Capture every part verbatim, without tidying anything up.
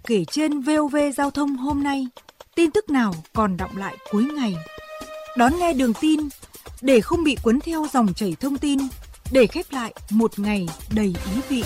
kể trên vê o vê Giao thông hôm nay. Tin tức nào còn đọng lại cuối ngày. Đón nghe Đường tin để không bị cuốn theo dòng chảy thông tin, để khép lại một ngày đầy ý vị.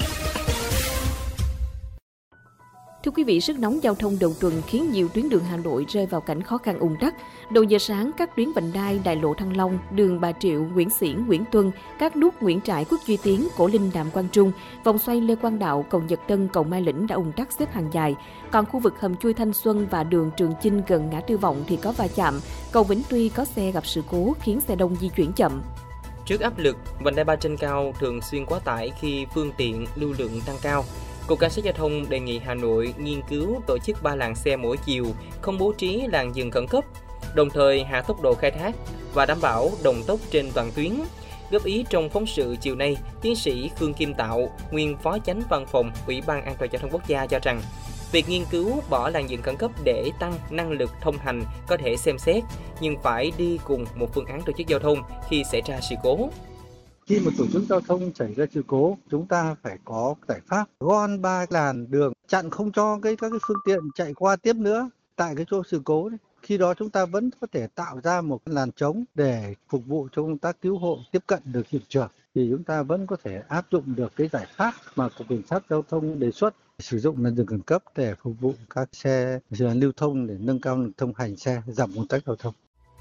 Thưa quý vị, sức nóng giao thông đầu tuần khiến nhiều tuyến đường Hà Nội rơi vào cảnh khó khăn ùn tắc. Đầu giờ sáng, các tuyến vành đai, đại lộ Thăng Long, đường Bà Triệu, Nguyễn Xiển, Nguyễn Tuân, các nút Nguyễn Trãi, Quốc Duy Tiến, Cổ Linh, Đạm Quang Trung, vòng xoay Lê Quang Đạo, cầu Nhật Tân, cầu Mai Lĩnh đã ùn tắc xếp hàng dài. Còn khu vực hầm chui Thanh Xuân và đường Trường Chinh gần ngã Tư Vọng thì có va chạm. Cầu Vĩnh Tuy có xe gặp sự cố khiến xe đông di chuyển chậm. Trước áp lực, vành đai ba trên cao thường xuyên quá tải khi phương tiện lưu lượng tăng cao. Cục Cảnh sát Giao thông đề nghị Hà Nội nghiên cứu tổ chức ba làn xe mỗi chiều, không bố trí làn dừng khẩn cấp, đồng thời hạ tốc độ khai thác và đảm bảo đồng tốc trên toàn tuyến. Góp ý trong phóng sự chiều nay, tiến sĩ Khương Kim Tạo, nguyên Phó Chánh Văn phòng Ủy ban An toàn Giao thông Quốc gia cho rằng, việc nghiên cứu bỏ làn dừng khẩn cấp để tăng năng lực thông hành có thể xem xét, nhưng phải đi cùng một phương án tổ chức giao thông khi xảy ra sự cố. Khi một tổ chức giao thông xảy ra sự cố, chúng ta phải có giải pháp gom ba làn đường, chặn không cho cái các cái phương tiện chạy qua tiếp nữa tại cái chỗ sự cố đấy. Khi đó chúng ta vẫn có thể tạo ra một làn trống để phục vụ cho công tác cứu hộ tiếp cận được hiện trường. Thì chúng ta vẫn có thể áp dụng được cái giải pháp mà Cục Cảnh sát Giao thông đề xuất, sử dụng làn dừng khẩn cấp để phục vụ các xe lưu thông để nâng cao lực thông hành xe, giảm ùn tắc giao thông.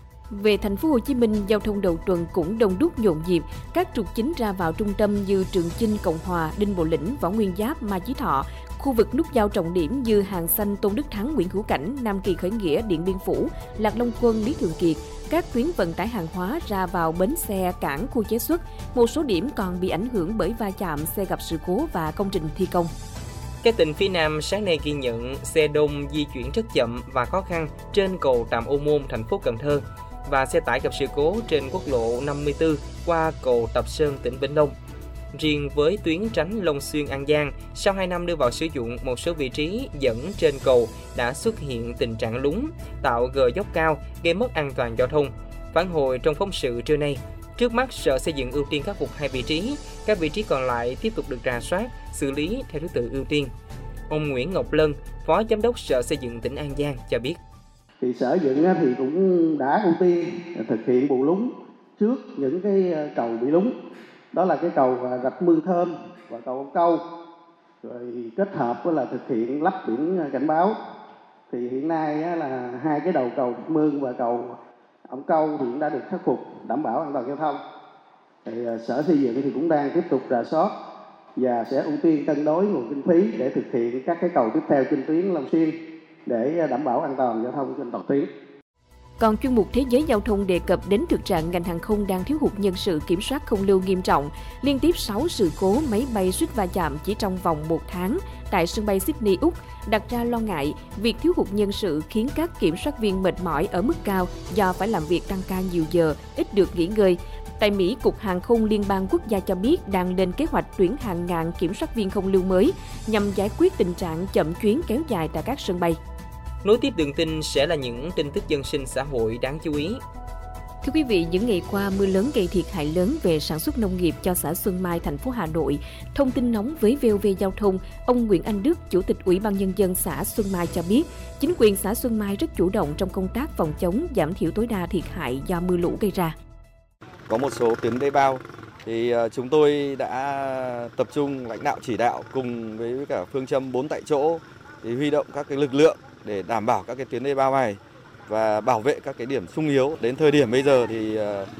Về thành phố Hồ Chí Minh, giao thông đầu tuần cũng đông đúc nhộn nhịp. Các trục chính ra vào trung tâm như Trường Chinh, Cộng Hòa, Đinh Bộ Lĩnh, Võ Nguyên Giáp, Mai Chí Thọ. Khu vực nút giao trọng điểm như Hàng Xanh, Tôn Đức Thắng, Nguyễn Hữu Cảnh, Nam Kỳ Khởi Nghĩa, Điện Biên Phủ, Lạc Long Quân, Lý Thường Kiệt. Các tuyến vận tải hàng hóa ra vào bến xe, cảng, khu chế xuất. Một số điểm còn bị ảnh hưởng bởi va chạm, xe gặp sự cố và công trình thi công. Các tỉnh phía Nam sáng nay ghi nhận xe đông di chuyển rất chậm và khó khăn trên cầu Trạm Ô Môn, thành phố Cần Thơ, và xe tải gặp sự cố trên quốc lộ năm mươi tư qua cầu Tập Sơn, tỉnh Vĩnh Long. Riêng với tuyến Tránh Long Xuyên, An Giang, sau hai năm đưa vào sử dụng, một số vị trí dẫn trên cầu đã xuất hiện tình trạng lún, tạo gờ dốc cao, gây mất an toàn giao thông. Phản hồi trong phóng sự trưa nay, trước mắt Sở Xây dựng ưu tiên khắc phục hai vị trí, các vị trí còn lại tiếp tục được rà soát, xử lý theo thứ tự ưu tiên. Ông Nguyễn Ngọc Lân, Phó Giám đốc Sở Xây dựng tỉnh An Giang cho biết. Thì Sở Dựng thì cũng đã ưu tiên thực hiện bù lún trước những cái cầu bị lún. Đó là cái cầu Rạch Mương Thơm và cầu Ông Câu. Rồi kết hợp với là thực hiện lắp biển cảnh báo. Thì hiện nay là hai cái đầu cầu Rạch Mương và cầu Ông Câu thì cũng đã được khắc phục, đảm bảo an toàn giao thông. Thì Sở Xây Dựng thì cũng đang tiếp tục rà soát và sẽ ưu tiên cân đối nguồn kinh phí để thực hiện các cái cầu tiếp theo trên tuyến Long Xuyên để đảm bảo an toàn giao thông trên toàn tuyến. Còn chuyên mục Thế giới Giao thông đề cập đến thực trạng ngành hàng không đang thiếu hụt nhân sự kiểm soát không lưu nghiêm trọng. Liên tiếp sáu sự cố máy bay suýt va chạm chỉ trong vòng một tháng tại sân bay Sydney, Úc, đặt ra lo ngại việc thiếu hụt nhân sự khiến các kiểm soát viên mệt mỏi ở mức cao do phải làm việc tăng ca nhiều giờ, ít được nghỉ ngơi. Tại Mỹ, Cục Hàng không Liên bang Quốc gia cho biết đang lên kế hoạch tuyển hàng ngàn kiểm soát viên không lưu mới nhằm giải quyết tình trạng chậm chuyến kéo dài tại các sân bay. Nối tiếp đường tin sẽ là những tin tức dân sinh xã hội đáng chú ý. Thưa quý vị, những ngày qua mưa lớn gây thiệt hại lớn về sản xuất nông nghiệp cho xã Xuân Mai, thành phố Hà Nội. Thông tin nóng với vê o vê Giao thông, ông Nguyễn Anh Đức, Chủ tịch Ủy ban Nhân dân xã Xuân Mai cho biết, chính quyền xã Xuân Mai rất chủ động trong công tác phòng chống, giảm thiểu tối đa thiệt hại do mưa lũ gây ra. Có một số tuyến đê bao thì chúng tôi đã tập trung lãnh đạo chỉ đạo cùng với cả phương châm bốn tại chỗ thì huy động các cái lực lượng để đảm bảo các cái tuyến đê bao này và bảo vệ các cái điểm xung yếu. Đến thời điểm bây giờ thì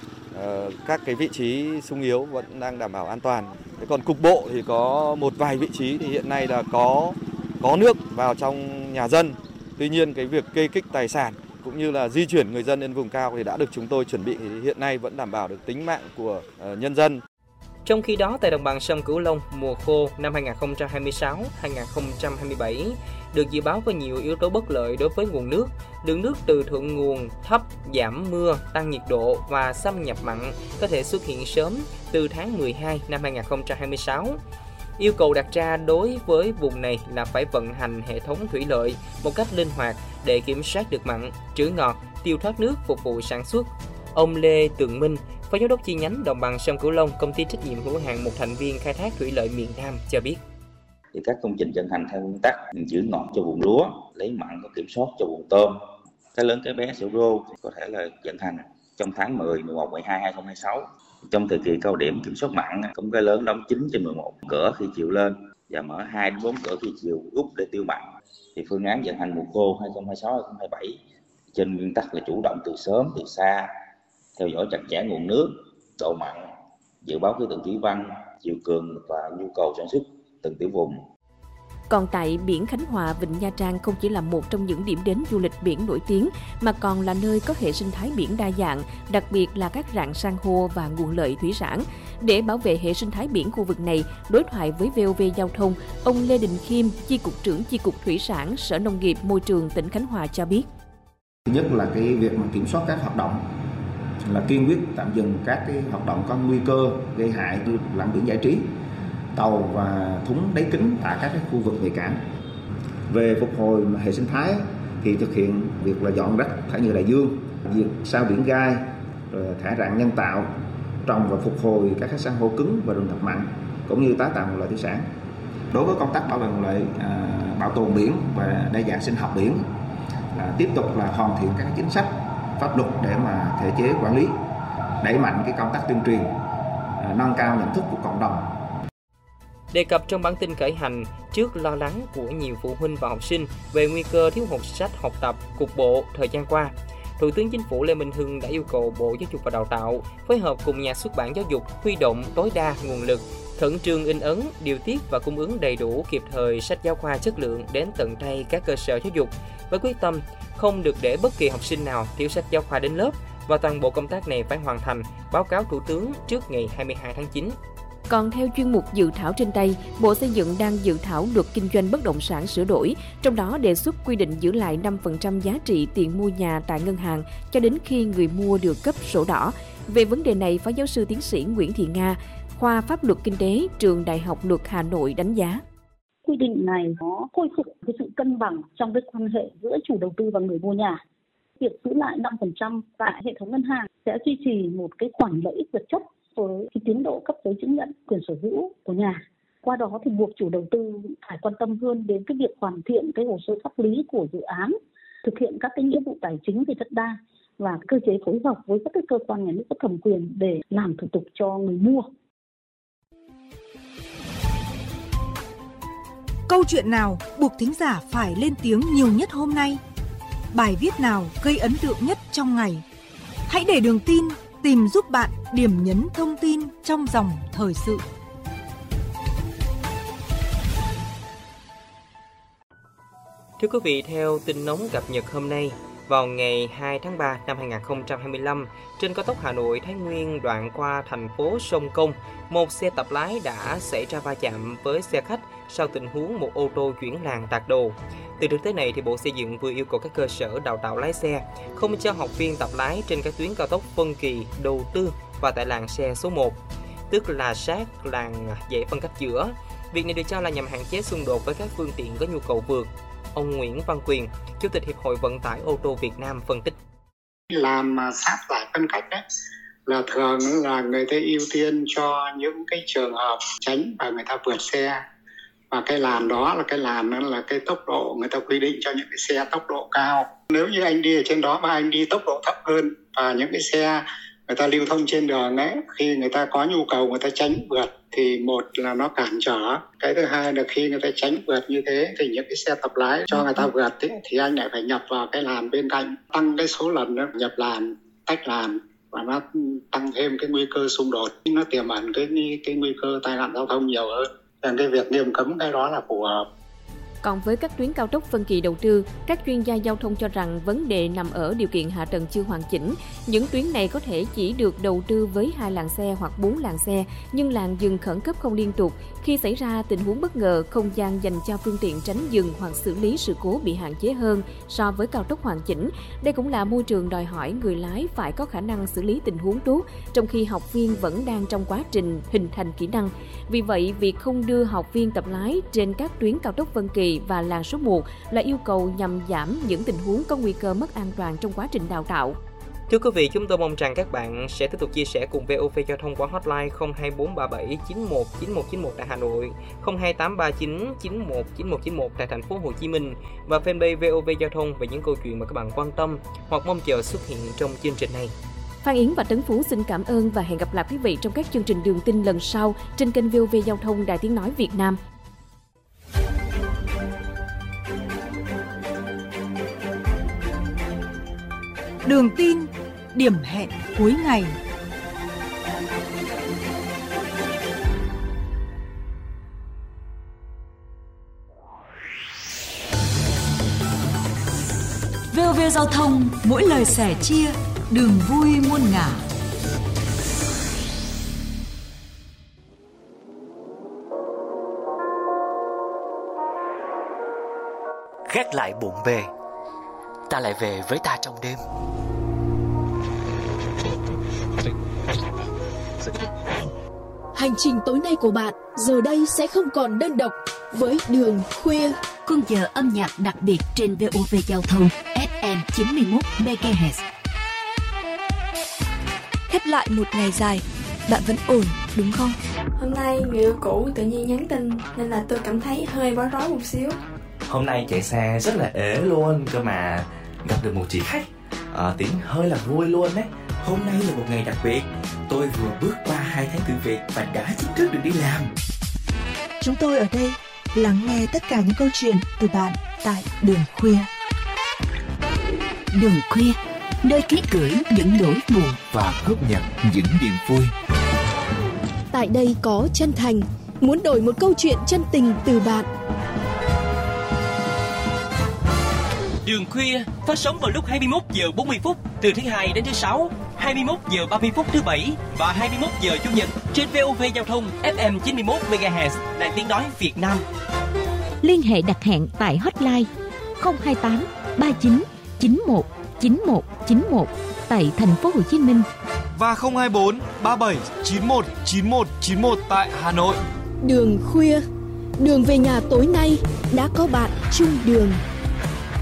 uh, các cái vị trí xung yếu vẫn đang đảm bảo an toàn. Thế còn cục bộ thì có một vài vị trí thì hiện nay là có có nước vào trong nhà dân. Tuy nhiên cái việc kê kích tài sản cũng như là di chuyển người dân lên vùng cao thì đã được chúng tôi chuẩn bị, thì hiện nay vẫn đảm bảo được tính mạng của uh, nhân dân. Trong khi đó, tại đồng bằng sông Cửu Long, mùa khô năm hai nghìn không trăm hai mươi sáu hai nghìn không trăm hai mươi bảy được dự báo có nhiều yếu tố bất lợi đối với nguồn nước. Lượng nước từ thượng nguồn thấp, giảm mưa, tăng nhiệt độ và xâm nhập mặn có thể xuất hiện sớm từ tháng mười hai năm hai nghìn không trăm hai mươi sáu. Yêu cầu đặt ra đối với vùng này là phải vận hành hệ thống thủy lợi một cách linh hoạt để kiểm soát được mặn, trữ ngọt, tiêu thoát nước phục vụ sản xuất. Ông Lê Tường Minh, Phó Giám đốc chi nhánh đồng bằng sông Cửu Long, công ty trách nhiệm hữu hạn một thành viên khai thác thủy lợi miền Nam cho biết. Thì các công trình vận hành theo nguyên tắc giữ ngọt cho vùng lúa, lấy mặn có kiểm soát cho vùng tôm. Cái lớn cái bé sữa rô có thể là vận hành trong tháng mười, mười một, mười hai, hai không hai sáu. Trong thời kỳ cao điểm kiểm soát mặn, cũng cái lớn đóng chín trên mười một cửa khi chiều lên và mở hai đến bốn cửa khi chiều rút để tiêu mặn. Thì phương án vận hành mùa khô hai không hai sáu, hai không hai bảy trên nguyên tắc là chủ động từ sớm, từ xa, theo dõi chặt chẽ nguồn nước, độ mặn, dự báo khí tượng thủy văn, chiều cường và nhu cầu sản xuất từng tiểu vùng. Còn tại biển Khánh Hòa, Vịnh Nha Trang không chỉ là một trong những điểm đến du lịch biển nổi tiếng, mà còn là nơi có hệ sinh thái biển đa dạng, đặc biệt là các rạn san hô và nguồn lợi thủy sản. Để bảo vệ hệ sinh thái biển khu vực này, đối thoại với vê o vê Giao thông, ông Lê Đình Khiêm, Chi cục trưởng Chi cục Thủy sản, Sở Nông nghiệp Môi trường tỉnh Khánh Hòa cho biết. Thứ nhất là cái việc mà kiểm soát các hoạt động, là kiên quyết tạm dừng các cái hoạt động có nguy cơ gây hại như lặn biển giải trí, tàu và thúng đáy kính tại các cái khu vực nhạy cảm. Về phục hồi hệ sinh thái thì thực hiện việc là dọn rác thải nhựa đại dương, việc sao biển gai, rồi thải rạn nhân tạo, trồng và phục hồi các cái san hô cứng và rừng ngập mặn, cũng như tái tạo nguồn lợi thủy sản. Đối với công tác bảo vệ nguồn lợi, à, bảo tồn biển và đa dạng sinh học biển, là tiếp tục là hoàn thiện các chính sách pháp luật để mà thể chế quản lý, đẩy mạnh cái công tác tuyên truyền, à, nâng cao nhận thức của cộng đồng. Đề cập trong bản tin khởi hành, trước lo lắng của nhiều phụ huynh và học sinh về nguy cơ thiếu hụt sách học tập cục bộ thời gian qua, Thủ tướng Chính phủ Lê Minh Hưng đã yêu cầu Bộ Giáo dục và Đào tạo phối hợp cùng nhà xuất bản giáo dục huy động tối đa nguồn lực, khẩn trương in ấn, điều tiết và cung ứng đầy đủ kịp thời sách giáo khoa chất lượng đến tận tay các cơ sở giáo dục, với quyết tâm không được để bất kỳ học sinh nào thiếu sách giáo khoa đến lớp, và toàn bộ công tác này phải hoàn thành, báo cáo Thủ tướng trước ngày hai mươi hai tháng chín. Còn theo chuyên mục dự thảo trên tay, Bộ Xây dựng đang dự thảo luật kinh doanh bất động sản sửa đổi, trong đó đề xuất quy định giữ lại năm phần trăm giá trị tiền mua nhà tại ngân hàng cho đến khi người mua được cấp sổ đỏ. Về vấn đề này, Phó giáo sư tiến sĩ Nguyễn Thị Nga, khoa Pháp luật Kinh tế, Trường Đại học Luật Hà Nội đánh giá. Quy định này nó khôi phục cái sự cân bằng trong cái quan hệ giữa chủ đầu tư và người mua nhà. Việc giữ lại năm phần trăm tại hệ thống ngân hàng sẽ duy trì một cái khoản lợi ích vật chất với cái tiến độ cấp giấy chứng nhận quyền sở hữu của nhà. Qua đó thì buộc chủ đầu tư phải quan tâm hơn đến cái việc hoàn thiện cái hồ sơ pháp lý của dự án, thực hiện các cái nghĩa vụ tài chính về đất đai và cơ chế phối hợp với các cái cơ quan nhà nước có thẩm quyền để làm thủ tục cho người mua. Câu chuyện nào buộc thính giả phải lên tiếng nhiều nhất hôm nay? Bài viết nào gây ấn tượng nhất trong ngày? Hãy để Đường Tin tìm giúp bạn điểm nhấn thông tin trong dòng thời sự. Thưa quý vị, theo tin nóng cập nhật hôm nay, vào ngày hai tháng ba năm hai nghìn không trăm hai mươi lăm, trên cao tốc Hà Nội - Thái Nguyên đoạn qua thành phố Sông Công, một xe tập lái đã xảy ra va chạm với xe khách sau tình huống một ô tô chuyển làn tạt đầu. Từ thực tế này, thì Bộ Xây dựng vừa yêu cầu các cơ sở đào tạo lái xe không cho học viên tập lái trên các tuyến cao tốc phân kỳ đầu tư và tại làn xe số một, tức là sát làn dễ phân cách giữa. Việc này được cho là nhằm hạn chế xung đột với các phương tiện có nhu cầu vượt. Ông Nguyễn Văn Quyền, Chủ tịch Hiệp hội Vận tải ô tô Việt Nam phân tích. Làm sát giải phân cách đấy là thường là người ta ưu tiên cho những cái trường hợp tránh và người ta vượt xe. Và cái làn đó là cái làn đó là cái tốc độ người ta quy định cho những cái xe tốc độ cao. Nếu như anh đi ở trên đó mà anh đi tốc độ thấp hơn và những cái xe người ta lưu thông trên đường ấy, khi người ta có nhu cầu người ta tránh vượt thì một là nó cản trở. Cái thứ hai là khi người ta tránh vượt như thế thì những cái xe tập lái cho người ta vượt ấy, thì anh lại phải nhập vào cái làn bên cạnh, tăng cái số lần đó, nhập làn, tách làn, và nó tăng thêm cái nguy cơ xung đột, nó tiềm ẩn cái cái nguy cơ tai nạn giao thông nhiều hơn. Nên cái việc nghiêm cấm cái đó là phù hợp. Còn với các tuyến cao tốc phân kỳ đầu tư, các chuyên gia giao thông cho rằng vấn đề nằm ở điều kiện hạ tầng chưa hoàn chỉnh. Những tuyến này có thể chỉ được đầu tư với hai làn xe hoặc bốn làn xe, nhưng làn dừng khẩn cấp không liên tục. Khi xảy ra tình huống bất ngờ, không gian dành cho phương tiện tránh dừng hoặc xử lý sự cố bị hạn chế hơn so với cao tốc hoàn chỉnh. Đây cũng là môi trường đòi hỏi người lái phải có khả năng xử lý tình huống tốt, trong khi học viên vẫn đang trong quá trình hình thành kỹ năng. Vì vậy, việc không đưa học viên tập lái trên các tuyến cao tốc phân kỳ và làn số một là yêu cầu nhằm giảm những tình huống có nguy cơ mất an toàn trong quá trình đào tạo. Thưa quý vị, chúng tôi mong rằng các bạn sẽ tiếp tục chia sẻ cùng vê o vê Giao thông qua hotline không hai bốn ba bảy chín một chín một chín một tại Hà Nội, không hai tám ba chín chín một chín một chín một tại thành phố Hồ Chí Minh và fanpage vê o vê Giao thông về những câu chuyện mà các bạn quan tâm hoặc mong chờ xuất hiện trong chương trình này. Phan Yến và Tấn Phú xin cảm ơn và hẹn gặp lại quý vị trong các chương trình đường tin lần sau trên kênh vê o vê Giao thông Đài Tiếng nói Việt Nam. Đường tin, điểm hẹn cuối ngày. vê o vê Giao thông, mỗi lời sẻ chia, đường vui muôn ngả. Gác lại bộn bề, ta lại về với ta trong đêm. Hành trình tối nay của bạn giờ đây sẽ không còn đơn độc với Đường Khuya. Khung giờ âm nhạc đặc biệt trên vê o vê Giao thông ép em chín mươi mốt mê ga héc. Khép lại một ngày dài, bạn vẫn ổn đúng không? Hôm nay người yêu cũ tự nhiên nhắn tin nên là tôi cảm thấy hơi bối rối một xíu. Hôm nay chạy xe rất là ế luôn, cơ mà gặp được một chị khách, à, tiếng hơi là vui luôn đấy. Hôm nay là một ngày đặc biệt, tôi vừa bước qua hai tháng thử việc và đã chính thức được đi làm. Chúng tôi ở đây lắng nghe tất cả những câu chuyện từ bạn tại Đường Khuya. Đường Khuya, nơi ký gửi những nỗi buồn và góp nhặt những niềm vui. Tại đây có chân thành, muốn đổi một câu chuyện chân tình từ bạn. Đường Khuya phát sóng vào lúc hai mươi mốt giờ bốn mươi phút từ thứ hai đến thứ sáu, hai mươi mốt giờ ba mươi phút thứ bảy và hai mươi mốt giờ chủ nhật trên vê o vê Giao thông ép em chín mươi mốt mê ga héc Đài Tiếng nói Việt Nam. Liên hệ đặt hẹn tại hotline không hai tám ba chín chín một chín một chín một tại thành phố Hồ Chí Minh và không hai bốn ba bảy chín một chín một chín một tại Hà Nội. Đường Khuya, đường về nhà tối nay đã có bạn chung đường.